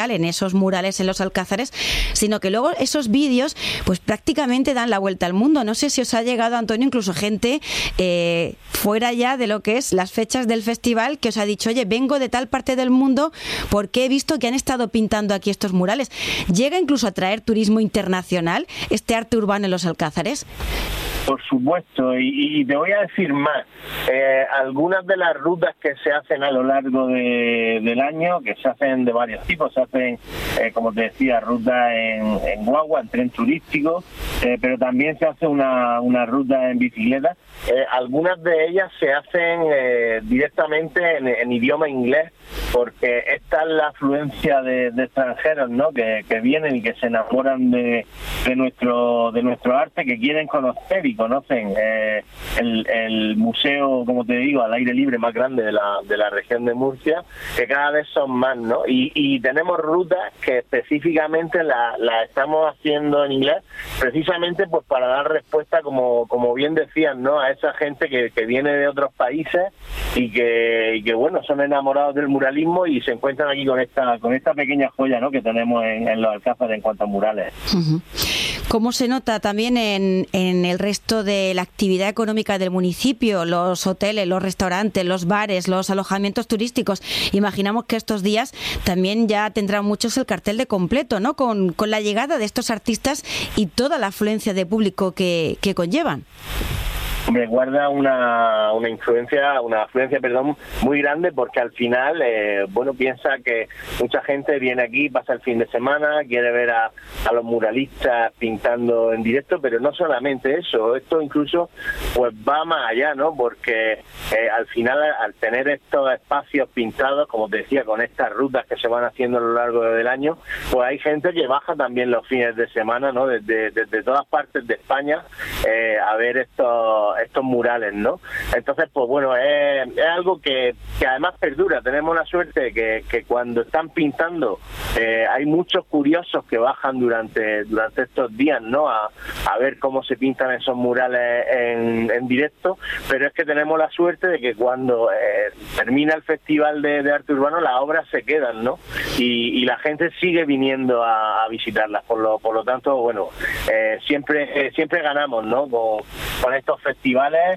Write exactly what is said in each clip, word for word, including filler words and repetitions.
en esos murales en los alcázares, sino que luego esos vídeos pues prácticamente dan la vuelta al mundo. No sé si os ha llegado, Antonio, incluso gente eh, fuera ya de lo que es las fechas del festival, que os ha dicho, oye, vengo de tal parte del mundo porque he visto que han estado pintando aquí estos murales. ¿Llega incluso a traer turismo internacional este arte urbano en los alcázares? Por supuesto, y, y te voy a decir más. Eh, algunas de las rutas que se hacen a lo largo de, del año, que se hacen de varios tipos, se hacen, eh, como te decía, rutas en, en guagua, en tren turístico, eh, pero también se hace una, una ruta en bicicleta. Eh, algunas de ellas se hacen eh, directamente en, en idioma inglés, porque esta es la afluencia de, de extranjeros, ¿no? Que, que vienen y que se enamoran de, de nuestro de nuestro arte, que quieren conocer y conocen eh, el, el museo, como te digo, al aire libre más grande de la de la región de Murcia, que cada vez son más, ¿no? Y, y tenemos rutas que específicamente las la estamos haciendo en inglés, precisamente pues para dar respuesta, como como bien decían, ¿no? A esa gente que, que viene de otros países y que, y que bueno, son enamorados del muralismo y se encuentran aquí con esta con esta pequeña joya, ¿no? Que tenemos en, en los alcázares en cuanto a murales. Uh-huh. ¿Cómo se nota también en, en el resto de la actividad económica del municipio? Los hoteles, los restaurantes, los bares, los alojamientos turísticos. Imaginamos que estos días también ya tendrán muchos el cartel de completo, ¿no? Con, con la llegada de estos artistas y toda la afluencia de público que, que conllevan. Hombre, guarda una, una influencia, una afluencia, perdón, muy grande, porque al final, eh, bueno, piensa que mucha gente viene aquí, pasa el fin de semana, quiere ver a, a los muralistas pintando en directo, pero no solamente eso, esto incluso pues va más allá, ¿no? Porque eh, al final, al tener estos espacios pintados, como te decía, con estas rutas que se van haciendo a lo largo del año, pues hay gente que baja también los fines de semana, ¿no? Desde, desde todas partes de España eh, a ver estos estos murales, ¿no? Entonces, pues bueno, es, es algo que, que además perdura. Tenemos la suerte de que, que cuando están pintando eh, hay muchos curiosos que bajan durante durante estos días, ¿no? A, a ver cómo se pintan esos murales en, en directo, pero es que tenemos la suerte de que cuando eh, termina el Festival de, de Arte Urbano, las obras se quedan, ¿no? Y, y la gente sigue viniendo a, a visitarlas, por lo por lo tanto, bueno, eh, siempre eh, siempre ganamos, ¿no? Con, con estos festivales.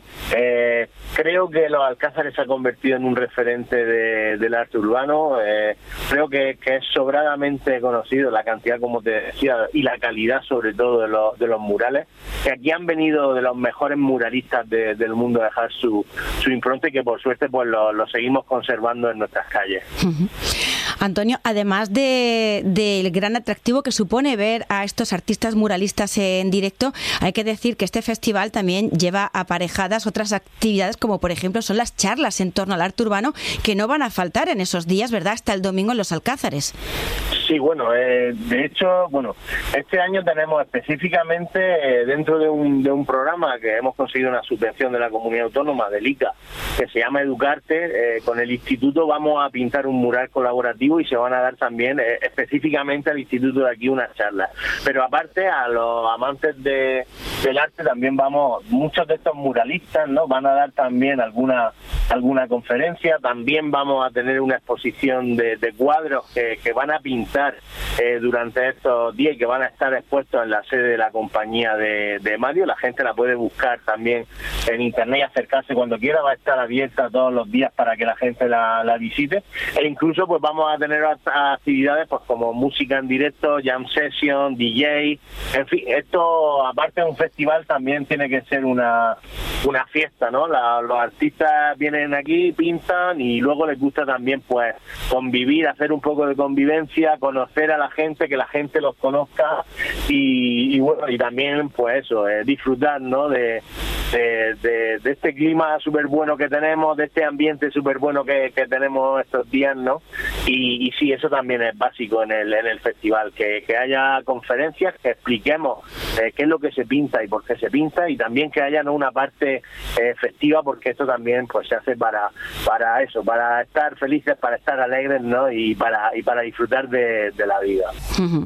Eh, creo que los Alcázares se ha convertido en un referente de, del arte urbano. Eh, creo que, que es sobradamente conocido la cantidad, como te decía, y la calidad sobre todo de los, de los murales, que aquí han venido de los mejores muralistas de, del mundo a dejar su, su impronta, y que por suerte pues lo, lo seguimos conservando en nuestras calles. Uh-huh. Antonio, además de, del gran atractivo que supone ver a estos artistas muralistas en directo, hay que decir que este festival también lleva aparejadas otras actividades, como por ejemplo son las charlas en torno al arte urbano, que no van a faltar en esos días, ¿verdad?, hasta el domingo en los Alcázares. Sí, bueno, eh, de hecho, bueno, este año tenemos específicamente eh, dentro de un, de un programa que hemos conseguido una subvención de la Comunidad Autónoma, del I C A, que se llama Educarte. Eh, con el Instituto vamos a pintar un mural colaborativo y se van a dar también eh, específicamente al Instituto de aquí unas charlas. Pero aparte, a los amantes de, del arte también vamos, muchos de estos muralistas, ¿no?, van a dar también alguna alguna conferencia. También vamos a tener una exposición de, de cuadros que, que van a pintar eh, durante estos días y que van a estar expuestos en la sede de la compañía de, de Mario. La gente la puede buscar también en internet y acercarse cuando quiera. Va a estar abierta todos los días para que la gente la, la visite, e incluso pues vamos a tener actividades pues como música en directo, jam session, D J, en fin, esto aparte de un festival también tiene que ser una una fiesta, ¿no? La, los artistas vienen aquí, pintan, y luego les gusta también pues convivir, hacer un poco de convivencia, conocer a la gente, que la gente los conozca, y, y bueno, y también pues eso, eh, disfrutar, ¿no?, de, de, de, de este clima súper bueno que tenemos, de este ambiente súper bueno que, que tenemos estos días, ¿no? Y, y sí, eso también es básico en el, en el festival, que, que haya conferencias, que expliquemos eh, qué es lo que se pinta y por qué se pinta, y también que haya, ¿no?, una parte eh, festiva, porque esto también pues se hace para para eso, para estar felices, para estar alegres, ¿no?, y para y para disfrutar de, de la vida. Uh-huh.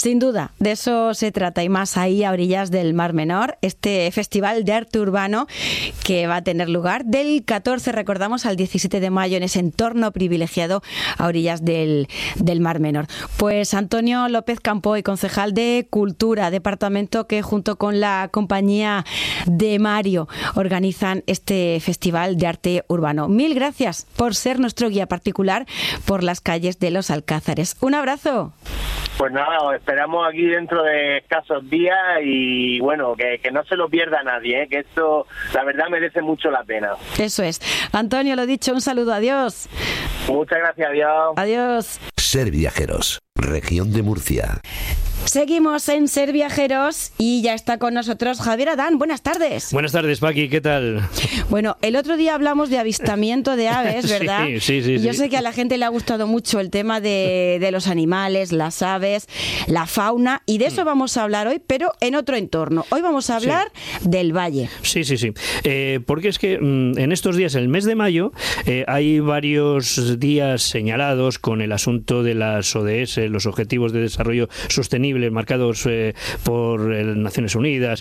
Sin duda, de eso se trata y más ahí a orillas del Mar Menor, este festival de arte urbano que va a tener lugar del catorce, recordamos, al diecisiete de mayo en ese entorno privilegiado a orillas del, del Mar Menor. Pues Antonio López Campoy, concejal de Cultura, departamento que junto con la compañía de Mario organizan este festival de arte urbano. Mil gracias por ser nuestro guía particular por las calles de Los Alcázares. Un abrazo. Pues nada, os esperamos aquí dentro de escasos días y bueno, que, que no se lo pierda nadie, ¿eh? Que esto la verdad merece mucho la pena. Eso es. Antonio, lo dicho, un saludo, adiós. Muchas gracias, adiós. Adiós. Ser Viajeros, región de Murcia. Seguimos en Ser Viajeros y ya está con nosotros Javier Adán. Buenas tardes. Buenas tardes, Paqui, ¿qué tal? Bueno, el otro día hablamos de avistamiento de aves, ¿verdad? Sí, sí, sí. Yo sí. sé que a la gente le ha gustado mucho el tema de, de los animales, las aves, la fauna, y de eso mm. vamos a hablar hoy, pero en otro entorno. Hoy vamos a hablar sí. del valle. Sí, sí, sí. Eh, porque es que mm, en estos días, el mes de mayo, eh, hay varios días señalados con el asunto de las O D S, los Objetivos de Desarrollo Sostenible, marcados eh, por eh, Naciones Unidas,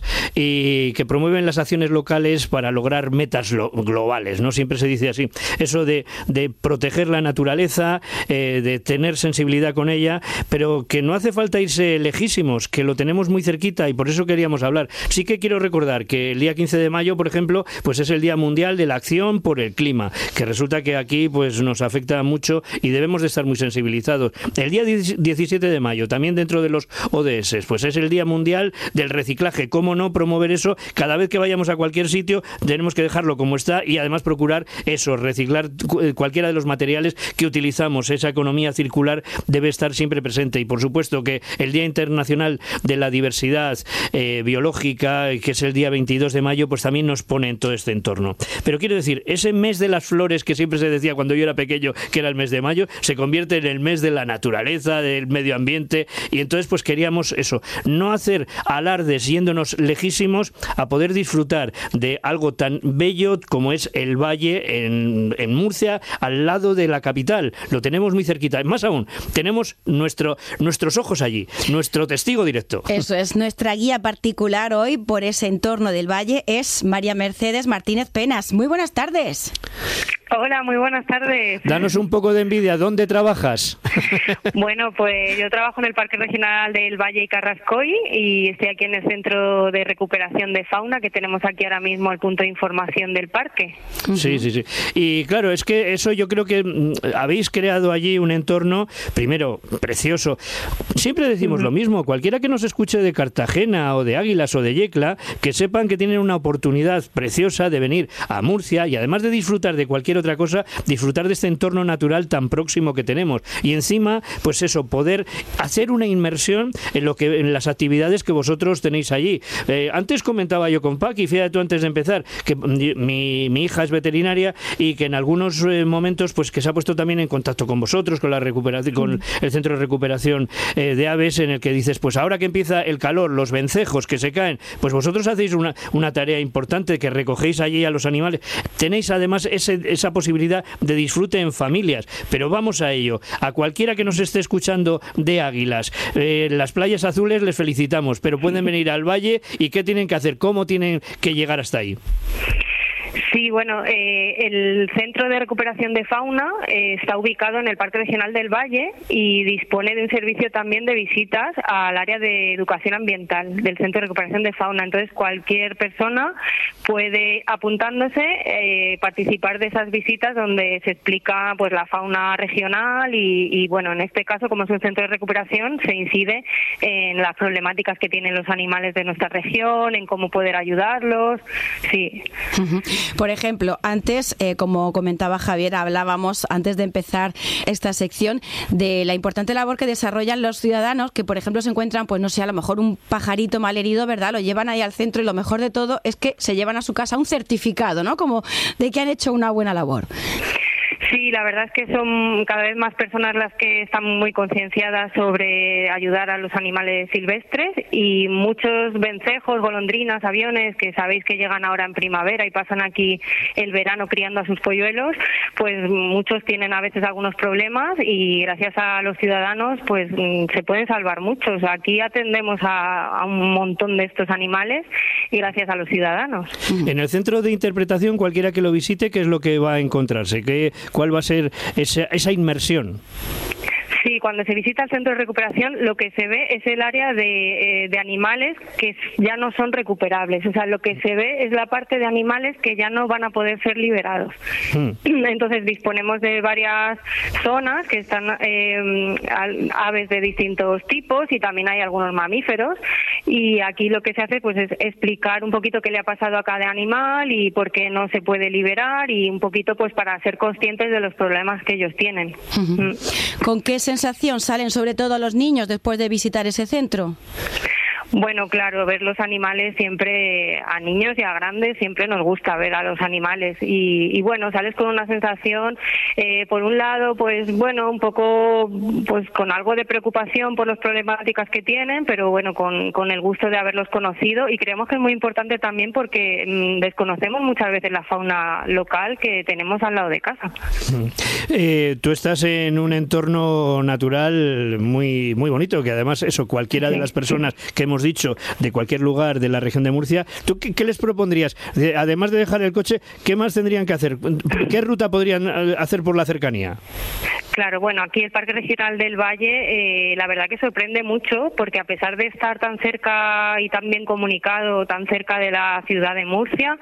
y que promueven las acciones locales para lograr metas lo- globales, ¿no? Siempre se dice así, eso de, de proteger la naturaleza, eh, de tener sensibilidad con ella, pero que no hace falta irse lejísimos, que lo tenemos muy cerquita y por eso queríamos hablar. Sí que quiero recordar que el día quince de mayo, por ejemplo, pues es el Día Mundial de la Acción por el Clima, que resulta que aquí pues nos afecta mucho y debemos de estar muy sensibilizados. El día diecisiete de mayo, también dentro de los O D S, pues es el Día Mundial del Reciclaje. ¿Cómo no promover eso? Cada vez que vayamos a cualquier sitio tenemos que dejarlo como está y además procurar eso, reciclar cualquiera de los materiales que utilizamos. Esa economía circular debe estar siempre presente y por supuesto que el Día Internacional de la Diversidad eh, Biológica, que es el día veintidós de mayo, pues también nos pone en todo este entorno. Pero quiero decir, ese mes de las flores que siempre se decía cuando yo era pequeño que era el mes de mayo, se convierte en el mes de la naturaleza, del medio ambiente, y entonces pues queríamos eso, no hacer alardes yéndonos lejísimos a poder disfrutar de algo tan bello como es el valle en, en Murcia, al lado de la capital. Lo tenemos muy cerquita. Más aún, tenemos nuestro, nuestros ojos allí, nuestro testigo directo. Eso es, nuestra guía particular hoy por ese entorno del valle es María Mercedes Martínez Penas. Muy buenas tardes. Hola, muy buenas tardes. Danos un poco de envidia. ¿Dónde trabajas? Bueno, pues yo trabajo en el Parque Regional del Valle y Carrascoy y estoy aquí en el Centro de Recuperación de Fauna que tenemos aquí ahora mismo al punto de información del parque. Sí, sí, sí. Y claro, es que eso yo creo que mm, habéis creado allí un entorno, primero, precioso. Siempre decimos uh-huh. lo mismo. Cualquiera que nos escuche de Cartagena o de Águilas o de Yecla, que sepan que tienen una oportunidad preciosa de venir a Murcia y además de disfrutar de cualquier otra cosa, disfrutar de este entorno natural tan próximo que tenemos. Y encima, pues eso, poder hacer una inmersión en lo que en las actividades que vosotros tenéis allí. Eh, antes comentaba yo con Paqui, fíjate tú antes de empezar, que mi, mi hija es veterinaria y que en algunos eh, momentos pues que se ha puesto también en contacto con vosotros, con la recuperación, con el centro de recuperación eh, de aves, en el que dices, pues ahora que empieza el calor, los vencejos que se caen, pues vosotros hacéis una, una tarea importante, que recogéis allí a los animales. Tenéis además ese, esa posibilidad de disfrute en familias, pero vamos a ello. A cualquiera que nos esté escuchando de Águilas, eh, las playas azules les felicitamos, pero pueden venir al valle y ¿qué tienen que hacer? ¿Cómo tienen que llegar hasta ahí? Sí, bueno, eh, el Centro de Recuperación de Fauna eh, está ubicado en el Parque Regional del Valle y dispone de un servicio también de visitas al área de educación ambiental del Centro de Recuperación de Fauna. Entonces, cualquier persona puede, apuntándose, eh, participar de esas visitas donde se explica pues la fauna regional y, y, bueno, en este caso, como es un centro de recuperación, se incide en las problemáticas que tienen los animales de nuestra región, en cómo poder ayudarlos. Sí. Uh-huh. Por ejemplo, antes, eh, como comentaba Javier, hablábamos antes de empezar esta sección de la importante labor que desarrollan los ciudadanos que, por ejemplo, se encuentran, pues no sé, a lo mejor un pajarito malherido, ¿verdad? Lo llevan ahí al centro y lo mejor de todo es que se llevan a su casa un certificado, ¿no? Como de que han hecho una buena labor. Sí, la verdad es que son cada vez más personas las que están muy concienciadas sobre ayudar a los animales silvestres, y muchos vencejos, golondrinas, aviones, que sabéis que llegan ahora en primavera y pasan aquí el verano criando a sus polluelos, pues muchos tienen a veces algunos problemas, y gracias a los ciudadanos pues se pueden salvar muchos. Aquí atendemos a, a un montón de estos animales y gracias a los ciudadanos. En el centro de interpretación, cualquiera que lo visite, ¿qué es lo que va a encontrarse? ¿Qué, cuál va a ser esa, esa inmersión? Sí, cuando se visita el centro de recuperación lo que se ve es el área de, eh, de animales que ya no son recuperables. O sea, lo que se ve es la parte de animales que ya no van a poder ser liberados. Mm. Entonces disponemos de varias zonas que están eh, aves de distintos tipos, y también hay algunos mamíferos, y aquí lo que se hace pues es explicar un poquito qué le ha pasado a cada animal y por qué no se puede liberar, y un poquito pues para ser conscientes de los problemas que ellos tienen. Uh-huh. Mm. ¿Con qué sensación salen sobre todo los niños después de visitar ese centro? Bueno, claro, ver los animales siempre, a niños y a grandes, siempre nos gusta ver a los animales. Y, y bueno, sales con una sensación, eh, por un lado, pues bueno, un poco, pues con algo de preocupación por las problemáticas que tienen, pero bueno, con, con el gusto de haberlos conocido. Y creemos que es muy importante también porque mmm, desconocemos muchas veces la fauna local que tenemos al lado de casa. Eh, tú estás en un entorno natural muy, muy bonito, que además eso, cualquiera sí. de las personas que hemos dicho, de cualquier lugar de la región de Murcia, ¿tú qué, qué les propondrías? De, además de dejar el coche, ¿qué más tendrían que hacer? ¿Qué ruta podrían hacer por la cercanía? Claro, bueno, aquí el Parque Regional del Valle, eh, la verdad que sorprende mucho, porque a pesar de estar tan cerca y tan bien comunicado, tan cerca de la ciudad de Murcia,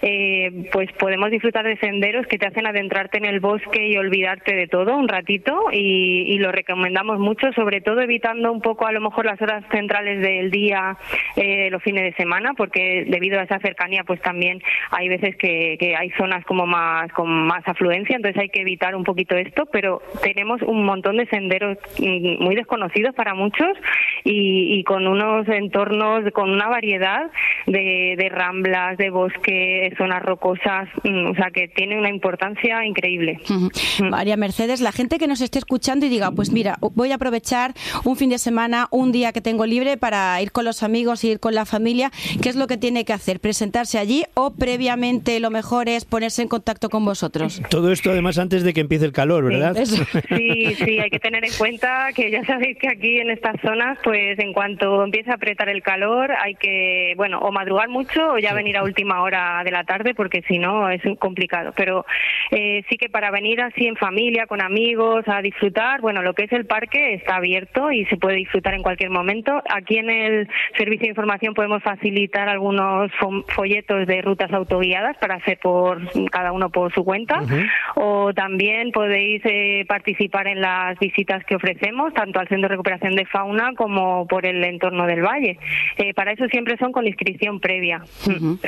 eh, pues podemos disfrutar de senderos que te hacen adentrarte en el bosque y olvidarte de todo un ratito, y, y lo recomendamos mucho, sobre todo evitando un poco a lo mejor las horas centrales del día, eh, los fines de semana, porque debido a esa cercanía pues también hay veces que, que hay zonas como más con más afluencia, entonces hay que evitar un poquito esto, pero tenemos un montón de senderos muy desconocidos para muchos, y, y con unos entornos, con una variedad de, de ramblas, de bosque, zonas rocosas, o sea que tiene una importancia increíble. Uh-huh. Uh-huh. María Mercedes, la gente que nos esté escuchando y diga, pues mira, voy a aprovechar un fin de semana, un día que tengo libre para ir con los amigos, ir con la familia, ¿qué es lo que tiene que hacer? ¿Presentarse allí o previamente lo mejor es ponerse en contacto con vosotros? Todo esto además antes de que empiece el calor, ¿verdad? Sí, sí, sí, hay que tener en cuenta que ya sabéis que aquí en estas zonas, pues en cuanto empieza a apretar el calor, hay que, bueno, o madrugar mucho o ya sí. venir a última hora de la tarde, porque si no es complicado. Pero eh, sí que para venir así en familia, con amigos, a disfrutar, bueno, lo que es el parque está abierto y se puede disfrutar en cualquier momento. Aquí en el servicio de información podemos facilitar algunos folletos de rutas autoguiadas para hacer por cada uno por su cuenta, uh-huh. o también podéis eh, participar en las visitas que ofrecemos, tanto al Centro de Recuperación de Fauna como por el entorno del valle. Eh, para eso siempre son con inscripción previa. Uh-huh.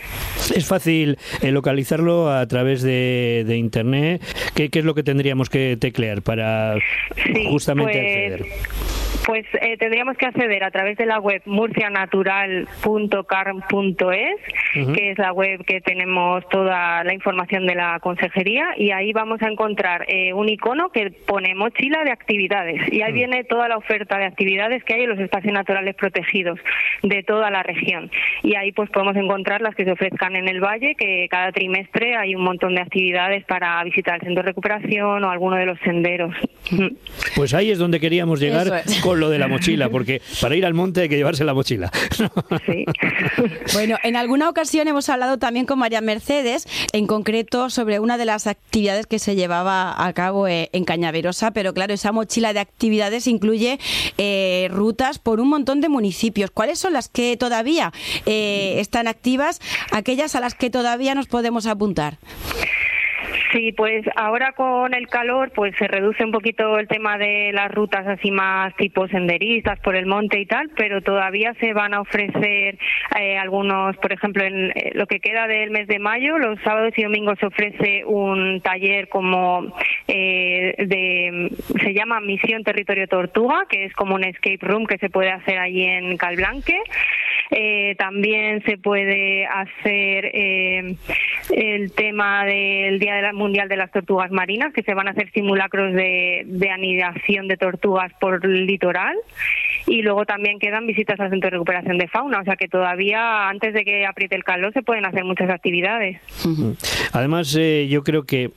Es fácil eh, localizarlo a través de, de Internet. ¿Qué, ¿Qué es lo que tendríamos que teclear para sí, justamente pues... acceder? Pues eh, tendríamos que acceder a través de la web murcianatural punto carm punto es, uh-huh. que es la web que tenemos toda la información de la consejería, y ahí vamos a encontrar eh, un icono que pone mochila de actividades, y ahí uh-huh. viene toda la oferta de actividades que hay en los espacios naturales protegidos de toda la región, y ahí pues podemos encontrar las que se ofrezcan en el valle, que cada trimestre hay un montón de actividades para visitar el centro de recuperación o alguno de los senderos. Pues ahí es donde queríamos llegar con lo de la mochila, porque para ir al monte hay que llevarse la mochila. Sí. Bueno, en alguna ocasión hemos hablado también con María Mercedes, en concreto sobre una de las actividades que se llevaba a cabo en Cañaverosa, pero claro, esa mochila de actividades incluye eh, rutas por un montón de municipios. ¿Cuáles son las que todavía eh, están activas, aquellas a las que todavía nos podemos apuntar? Sí, pues ahora con el calor pues se reduce un poquito el tema de las rutas así más tipo senderistas por el monte y tal, pero todavía se van a ofrecer eh, algunos, por ejemplo, en eh, lo que queda del mes de mayo, los sábados y domingos se ofrece un taller como eh, de, se llama Misión Territorio Tortuga, que es como un escape room que se puede hacer allí en Calblanque. Eh, también se puede hacer eh, el tema del Día de la Mundial de las Tortugas Marinas, que se van a hacer simulacros de, de anidación de tortugas por el litoral. Y luego también quedan visitas al Centro de Recuperación de Fauna, o sea que todavía antes de que apriete el calor se pueden hacer muchas actividades. Además, eh, yo creo que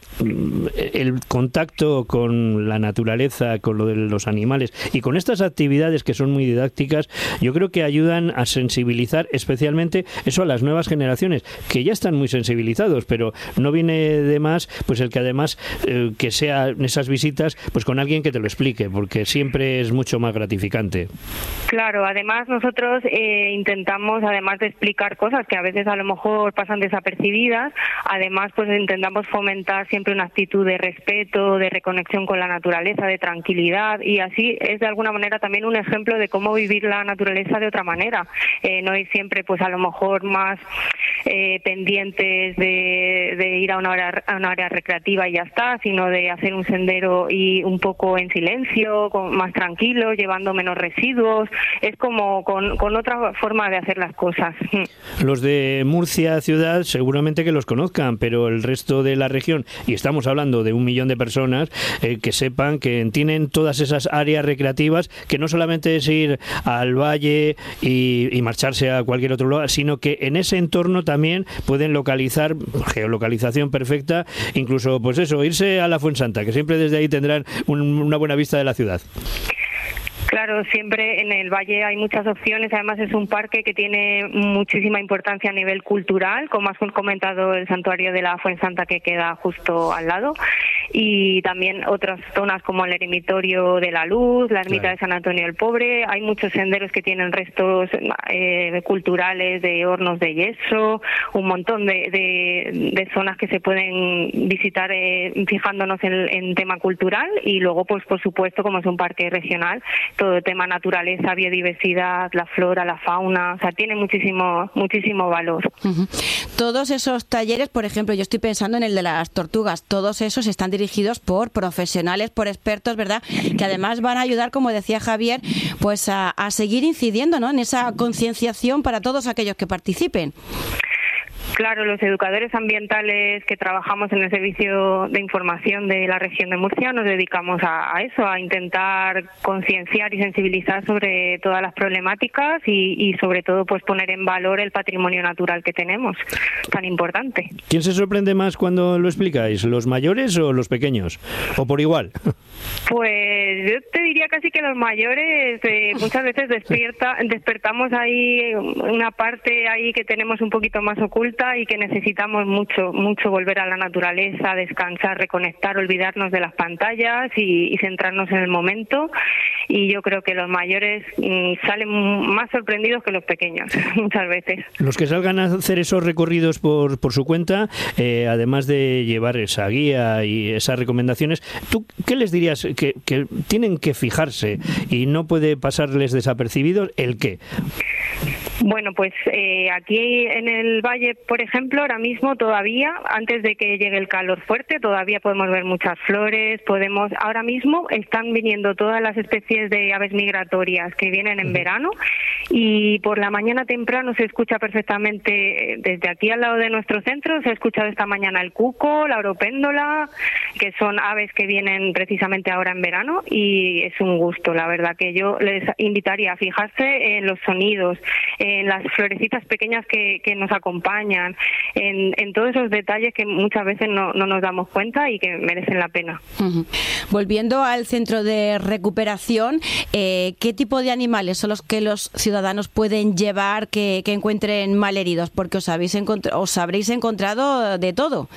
el contacto con la naturaleza, con lo de los animales y con estas actividades que son muy didácticas, yo creo que ayudan a sensibilizar especialmente eso a las nuevas generaciones, que ya están muy sensibilizados, pero no viene de más pues el que además eh, que sean esas visitas pues con alguien que te lo explique, porque siempre es mucho más gratificante. Claro, además nosotros eh, intentamos, además de explicar cosas que a veces a lo mejor pasan desapercibidas, además pues intentamos fomentar siempre una actitud de respeto, de reconexión con la naturaleza, de tranquilidad, y así es de alguna manera también un ejemplo de cómo vivir la naturaleza de otra manera. Eh, no ir siempre pues a lo mejor más eh, pendientes de, de ir a una, área, a una área recreativa y ya está, sino de hacer un sendero y un poco en silencio, con, más tranquilo, llevando menos residuos. Es como con, con otra forma de hacer las cosas. Los de Murcia ciudad seguramente que los conozcan, pero el resto de la región, y estamos hablando de un millón de personas, eh, que sepan que tienen todas esas áreas recreativas, que no solamente es ir al valle y, y marcharse a cualquier otro lugar, sino que en ese entorno también pueden localizar, geolocalización perfecta, incluso pues eso, irse a la Fuensanta, que siempre desde ahí tendrán un, una buena vista de la ciudad. Claro, siempre en el Valle hay muchas opciones, además es un parque que tiene muchísima importancia a nivel cultural, como has comentado el santuario de la Fuensanta que queda justo al lado, y también otras zonas como el eremitorio de la Luz, la ermita claro. de San Antonio el Pobre. Hay muchos senderos que tienen restos eh, culturales de hornos de yeso, un montón de, de, de zonas que se pueden visitar eh, fijándonos en, en tema cultural, y luego pues por supuesto, como es un parque regional, todo el tema naturaleza, biodiversidad, la flora, la fauna, o sea, tiene muchísimo muchísimo valor. Uh-huh. Todos esos talleres, por ejemplo, yo estoy pensando en el de las tortugas, todos esos están dirigidos por profesionales, por expertos, ¿verdad? Que además van a ayudar, como decía Javier, pues a, a seguir incidiendo, ¿no?, en esa concienciación para todos aquellos que participen. Claro, los educadores ambientales que trabajamos en el servicio de información de la región de Murcia nos dedicamos a, a eso, a intentar concienciar y sensibilizar sobre todas las problemáticas y, y sobre todo pues poner en valor el patrimonio natural que tenemos, tan importante. ¿Quién se sorprende más cuando lo explicáis? ¿Los mayores o los pequeños? ¿O por igual? Pues yo te diría casi que los mayores eh, muchas veces despierta, despertamos ahí una parte ahí que tenemos un poquito más oculta y que necesitamos mucho, mucho volver a la naturaleza, descansar, reconectar, olvidarnos de las pantallas y, y centrarnos en el momento. Y yo creo que los mayores mmm, salen más sorprendidos que los pequeños, muchas veces. Los que salgan a hacer esos recorridos por, por su cuenta, eh, además de llevar esa guía y esas recomendaciones, ¿tú qué les dirías que, que tienen que fijarse y no puede pasarles desapercibidos el qué? Bueno, pues eh, aquí en el Valle, por ejemplo, ahora mismo todavía, antes de que llegue el calor fuerte, todavía podemos ver muchas flores, podemos, ahora mismo están viniendo todas las especies de aves migratorias que vienen en verano, y por la mañana temprano se escucha perfectamente, desde aquí al lado de nuestro centro, se ha escuchado esta mañana el cuco, la oropéndola, que son aves que vienen precisamente ahora en verano, y es un gusto, la verdad, que yo les invitaría a fijarse en los sonidos, en las florecitas pequeñas que, que nos acompañan, en, en todos esos detalles que muchas veces no, no nos damos cuenta y que merecen la pena. Uh-huh. Volviendo al centro de recuperación, eh, ¿qué tipo de animales son los que los ciudadanos pueden llevar que, que encuentren malheridos? Porque os habéis encont- os habréis encontrado de todo.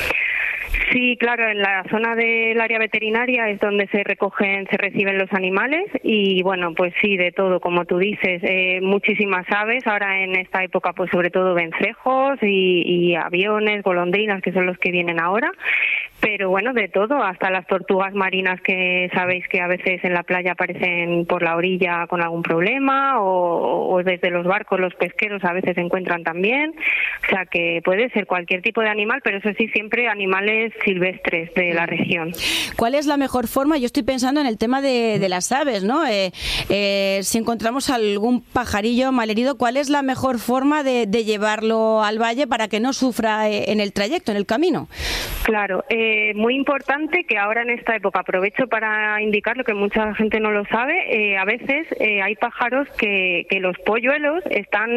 Sí, claro, en la zona del área veterinaria es donde se recogen, se reciben los animales y bueno, pues sí, de todo, como tú dices, eh, muchísimas aves, ahora en esta época pues sobre todo vencejos y, y aviones, golondrinas, que son los que vienen ahora, pero bueno, de todo, hasta las tortugas marinas que sabéis que a veces en la playa aparecen por la orilla con algún problema, o, o desde los barcos los pesqueros a veces se encuentran también, o sea que puede ser cualquier tipo de animal, pero eso sí, siempre animales silvestres de la región. ¿Cuál es la mejor forma? Yo estoy pensando en el tema de, de las aves, ¿no? Eh, eh, si encontramos algún pajarillo malherido, ¿cuál es la mejor forma de, de llevarlo al valle para que no sufra en el trayecto, en el camino? Claro, eh, muy importante que ahora en esta época, aprovecho para indicar lo que mucha gente no lo sabe, eh, a veces eh, hay pájaros que, que los polluelos están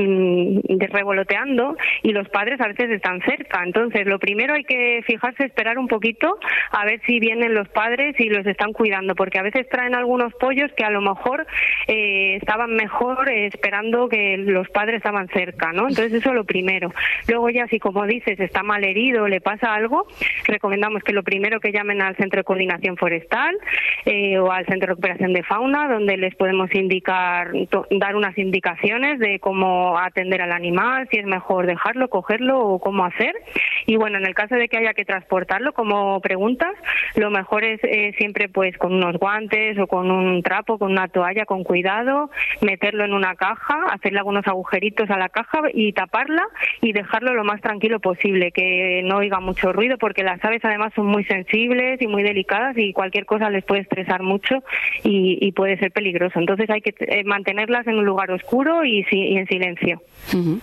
mm, revoloteando y los padres a veces están cerca. Entonces, lo primero hay que fijarse, esperar un poquito a ver si vienen los padres y los están cuidando, porque a veces traen algunos pollos que a lo mejor eh, estaban mejor eh, esperando que los padres estaban cerca, ¿no? Entonces, eso es lo primero. Luego ya, si como dices, está mal herido, le pasa algo, recomendamos que lo primero que llamen al Centro de Coordinación Forestal eh, o al Centro de Recuperación de Fauna, donde les podemos indicar, to, dar unas indicaciones de cómo atender al animal, si es mejor dejarlo, cogerlo o cómo hacer. Y bueno, en el caso de que haya que transportarlo, como preguntas, lo mejor es eh, siempre pues con unos guantes o con un trapo, con una toalla, con cuidado, meterlo en una caja, hacerle algunos agujeritos a la caja y taparla y dejarlo lo más tranquilo posible, que no oiga mucho ruido, porque las aves además son muy sensibles y muy delicadas y cualquier cosa les puede estresar mucho y, y puede ser peligroso. Entonces hay que eh, mantenerlas en un lugar oscuro y, y en silencio. Uh-huh.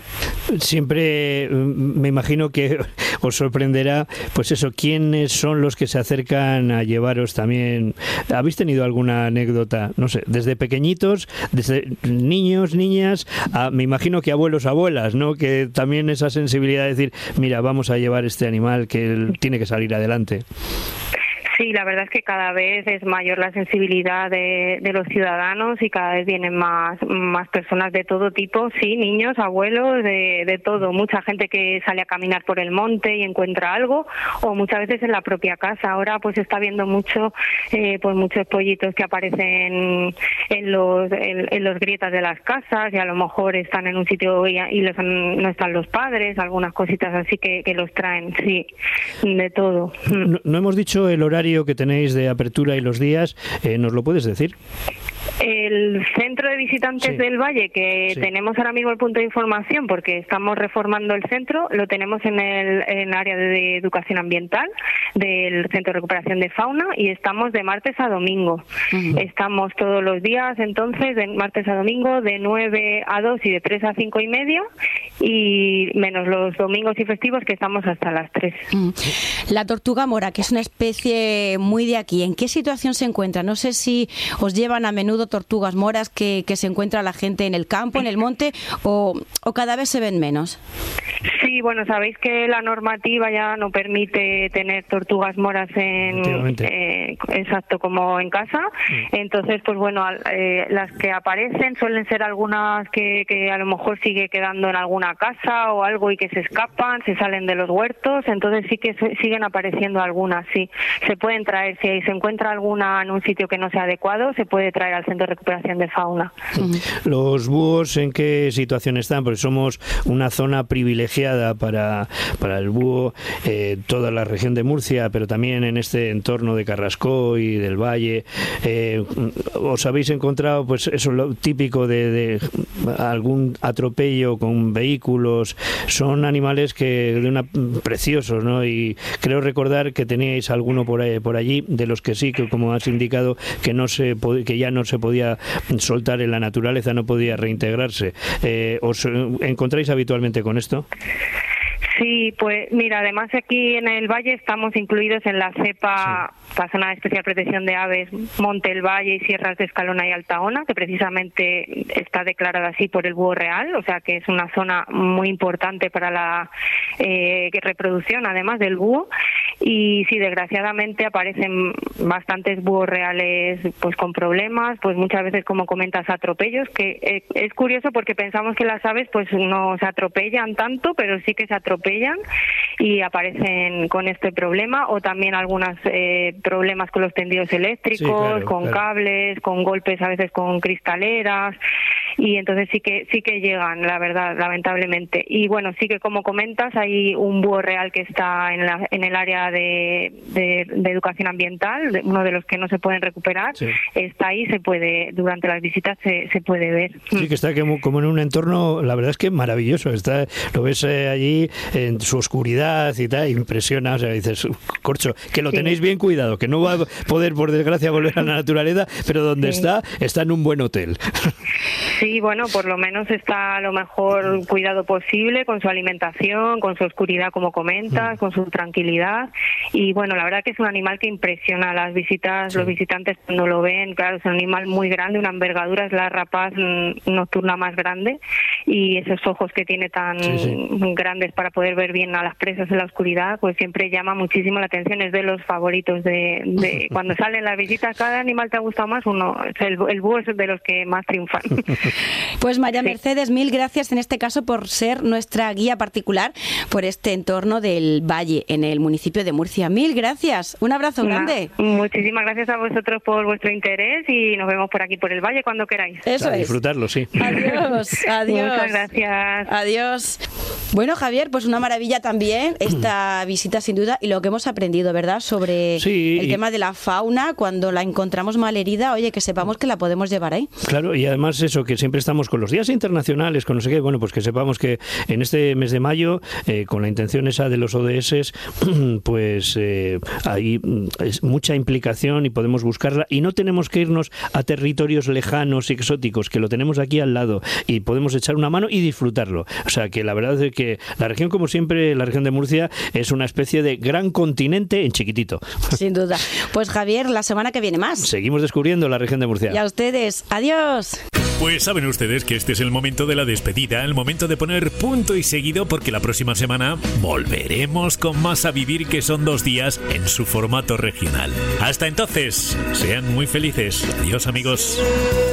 Siempre me imagino que os sorprenderá, pues eso, quiénes son los que se acercan a llevaros también. ¿Habéis tenido alguna anécdota? No sé, desde pequeñitos, desde niños, niñas, a, me imagino que abuelos, abuelas, ¿no? Que también esa sensibilidad de decir, mira, vamos a llevar este animal que tiene que salir adelante. Sí, la verdad es que cada vez es mayor la sensibilidad de, de los ciudadanos y cada vez vienen más más personas de todo tipo, sí, niños, abuelos, de, de todo. Mucha gente que sale a caminar por el monte y encuentra algo, o muchas veces en la propia casa. Ahora pues está viendo mucho, eh, pues muchos pollitos que aparecen en los en, en los grietas de las casas y a lo mejor están en un sitio y, y los, no están los padres, algunas cositas así que, que los traen, sí, de todo. No, no hemos dicho el horario que tenéis de apertura y los días, eh, ¿nos lo puedes decir? El centro de visitantes sí. del Valle, que sí. tenemos ahora mismo el punto de información porque estamos reformando el centro, lo tenemos en el en área de educación ambiental del Centro de Recuperación de Fauna y estamos de martes a domingo. Uh-huh. Estamos todos los días, entonces, de martes a domingo, de nueve a dos y de tres a cinco y media, y menos los domingos y festivos que estamos hasta las tres. Uh-huh. La tortuga mora, que es una especie muy de aquí, ¿en qué situación se encuentra? No sé si os llevan a menudo tortugas moras que, que se encuentra la gente en el campo, en el monte, o, o cada vez se ven menos. Sí, bueno, sabéis que la normativa ya no permite tener tortugas moras en eh, exacto como en casa. Sí. Entonces, pues bueno, eh, las que aparecen suelen ser algunas que, que a lo mejor sigue quedando en alguna casa o algo y que se escapan, se salen de los huertos. Entonces sí que se, siguen apareciendo algunas, sí. Se pueden traer, si se encuentra alguna en un sitio que no sea adecuado, se puede traer al Centro de Recuperación de Fauna. Uh-huh. ¿Los búhos en qué situación están? Porque somos una zona privilegiada para, para el búho, eh, toda la región de Murcia, pero también en este entorno de Carrasco y del Valle. Eh, ¿Os habéis encontrado pues eso lo típico de, de algún atropello con vehículos? Son animales que de una preciosos, ¿no? Y creo recordar que teníais alguno por ahí, por allí, de los que sí, que como has indicado, que no se que ya no se podía soltar en la naturaleza, no podía reintegrarse. Eh, ¿Os encontráis habitualmente con esto? Sí, pues mira, además aquí en el Valle estamos incluidos en la cepa, sí. la zona de especial protección de aves Monte el Valle y Sierras de Escalona y Altaona, que precisamente está declarada así por el búho real, o sea que es una zona muy importante para la eh, reproducción además del búho. Y sí, desgraciadamente aparecen bastantes búhos reales pues con problemas, pues muchas veces, como comentas, atropellos, que eh, es curioso porque pensamos que las aves pues no se atropellan tanto, pero sí que se atropellan y aparecen con este problema, o también algunos eh, problemas con los tendidos eléctricos, sí, claro, con claro. cables, con golpes a veces con cristaleras. y entonces sí que sí que llegan, la verdad, lamentablemente. Y bueno, sí que como comentas, hay un búho real que está en, la, en el área de, de, de educación ambiental, uno de los que no se pueden recuperar, sí. Está ahí, se puede, durante las visitas se, se puede ver. Sí, que está como en un entorno, la verdad es que maravilloso, está, lo ves eh, allí en su oscuridad y tal, impresiona, o sea, dices, corcho, que lo sí. tenéis bien cuidado, que no va a poder, por desgracia, volver a la naturaleza, pero donde sí. está, está en un buen hotel. Sí, bueno, por lo menos está a lo mejor cuidado posible con su alimentación, con su oscuridad, como comentas, mm. con su tranquilidad, y bueno, la verdad que es un animal que impresiona a las visitas, sí. los visitantes cuando lo ven, claro, es un animal muy grande, una envergadura, es la rapaz nocturna más grande, y esos ojos que tiene tan sí, sí. grandes para poder ver bien a las presas en la oscuridad, pues siempre llama muchísimo la atención, es de los favoritos de, de cuando salen las visitas. ¿Cada animal te ha gustado más? Uno, el, el búho es de los que más triunfan. Pues María sí. Mercedes, mil gracias en este caso por ser nuestra guía particular por este entorno del Valle en el municipio de Murcia. Mil gracias, un abrazo Nah, grande. Muchísimas gracias a vosotros por vuestro interés y nos vemos por aquí por el Valle cuando queráis. Eso a es. Disfrutarlo, sí. Adiós, adiós. Muchas gracias. Adiós. Bueno, Javier, pues una maravilla también esta visita sin duda y lo que hemos aprendido, ¿verdad? Sobre sí, el y... tema de la fauna, cuando la encontramos malherida, oye, que sepamos que la podemos llevar ahí. Claro, y además eso, que siempre estamos con los días internacionales, con no sé qué, bueno, pues que sepamos que en este mes de mayo, eh, con la intención esa de los O D S, pues eh, hay es mucha implicación y podemos buscarla y no tenemos que irnos a territorios lejanos y exóticos, que lo tenemos aquí al lado y podemos echar una mano y disfrutarlo. O sea, que la verdad es que la región, como siempre, la región de Murcia es una especie de gran continente en chiquitito. Sin duda. Pues Javier, la semana que viene más. Seguimos descubriendo la región de Murcia. Y a ustedes, adiós. Pues saben ustedes que este es el momento de la despedida, el momento de poner punto y seguido, porque la próxima semana volveremos con más A Vivir, que son dos días en su formato regional. Hasta entonces, sean muy felices. Adiós, amigos.